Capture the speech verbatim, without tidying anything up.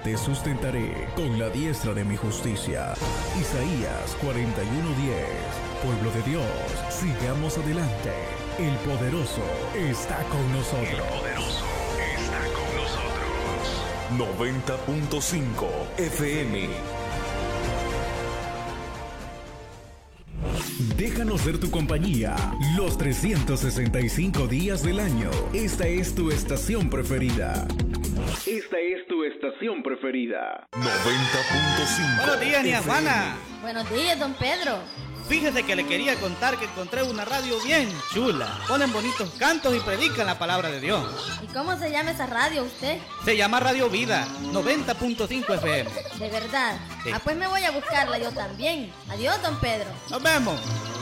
te sustentaré con la diestra de mi justicia. Isaías cuarenta y uno diez. Pueblo de Dios, sigamos adelante. El poderoso está con nosotros. El poderoso está con nosotros. noventa punto cinco F M. Déjanos ser tu compañía los trescientos sesenta y cinco días del año. Esta es tu estación preferida. Esta es tu estación preferida. noventa punto cinco. Buenos días, Nia Juana. Buenos días, don Pedro. Fíjese que le quería contar que encontré una radio bien chula. Ponen bonitos cantos y predican la palabra de Dios. ¿Y cómo se llama esa radio usted? Se llama Radio Vida, noventa punto cinco F M. ¿De verdad? Sí. Ah, pues me voy a buscarla yo también. Adiós, don Pedro. Nos vemos.